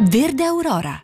Verde Aurora.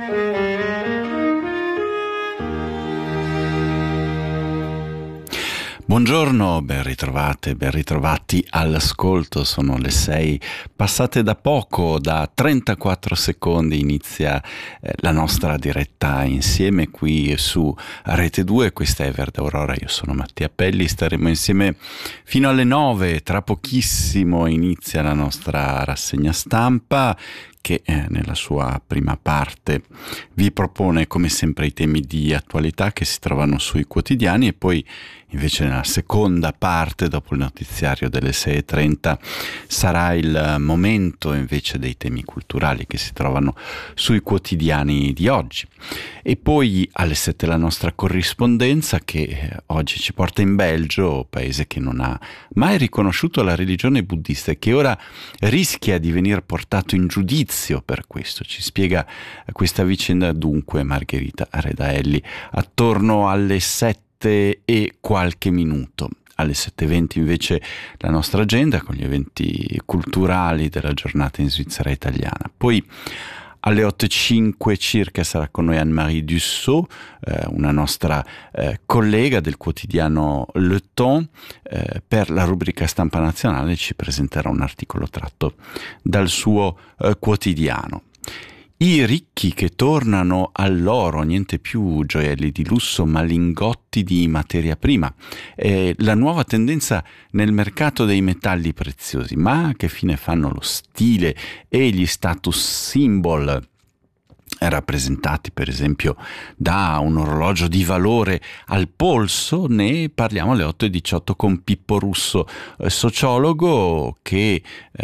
Buongiorno, ben ritrovate, ben ritrovati all'ascolto. Sono le 6 passate da poco, da 34 secondi inizia la nostra diretta insieme qui su Rete 2. Questa è Verde Aurora, io sono Mattia Pelli, staremo insieme fino alle 9. Tra pochissimo inizia la nostra rassegna stampa che nella sua prima parte vi propone come sempre i temi di attualità che si trovano sui quotidiani, e poi invece nella seconda parte, dopo il notiziario delle 6:30, sarà il momento invece dei temi culturali che si trovano sui quotidiani di oggi. E poi alle 7 la nostra corrispondenza che oggi ci porta in Belgio, paese che non ha mai riconosciuto la religione buddista e che ora rischia di venire portato in giudizio per questo. Ci spiega questa vicenda dunque Margherita Redaelli attorno alle 7 e qualche minuto. Alle 7:20 invece la nostra agenda con gli eventi culturali della giornata in Svizzera italiana. Poi alle 8:05 circa sarà con noi Anne-Marie Dussault, una nostra collega del quotidiano Le Temps. Per la rubrica Stampa Nazionale ci presenterà un articolo tratto dal suo quotidiano. I ricchi che tornano all'oro, niente più gioielli di lusso ma lingotti di materia prima. La nuova tendenza nel mercato dei metalli preziosi. Ma che fine fanno lo stile e gli status symbol rappresentati per esempio da un orologio di valore al polso? Ne parliamo alle 8:18 con Pippo Russo, sociologo che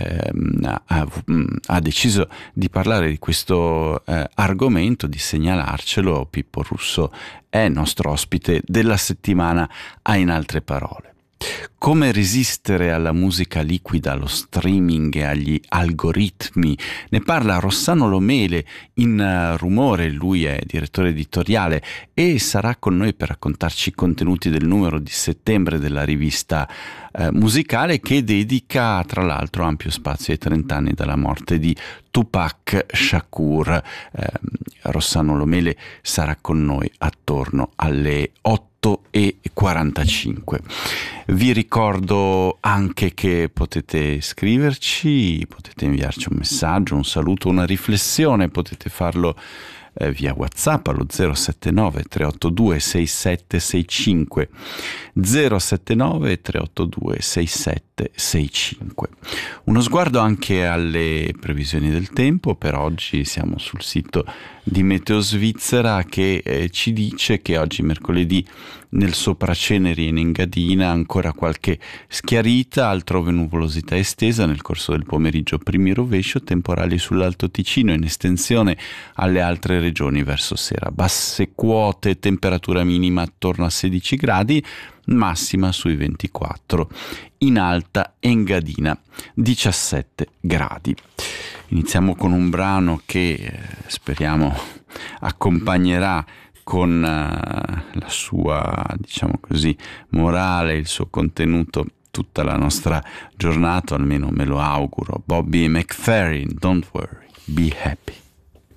ha deciso di parlare di questo argomento, di segnalarcelo. Pippo Russo è nostro ospite della settimana a In Altre Parole. Come resistere alla musica liquida, allo streaming e agli algoritmi? Ne parla Rossano Lomele in Rumore, lui è direttore editoriale e sarà con noi per raccontarci i contenuti del numero di settembre della rivista musicale, che dedica tra l'altro ampio spazio ai 30 anni dalla morte di Tupac Shakur. Rossano Lomele sarà con noi attorno alle 8:45. Vi ricordo anche che potete scriverci, potete inviarci un messaggio, un saluto, una riflessione, potete farlo via WhatsApp allo 079 382 6765 079 382 6765. Uno sguardo anche alle previsioni del tempo. Per oggi siamo sul sito di Meteo Svizzera che ci dice che oggi mercoledì nel Sopraceneri e in Engadina ancora qualche schiarita, altrove nuvolosità estesa, nel corso del pomeriggio primi rovescio, temporali sull'Alto Ticino, in estensione alle altre regioni verso sera. Basse quote, temperatura minima attorno a 16 gradi, massima sui 24. In Alta Engadina 17 gradi. Iniziamo con un brano che speriamo accompagnerà con la sua, diciamo così, morale, il suo contenuto tutta la nostra giornata, almeno me lo auguro. Bobby McFerrin, Don't Worry, Be Happy.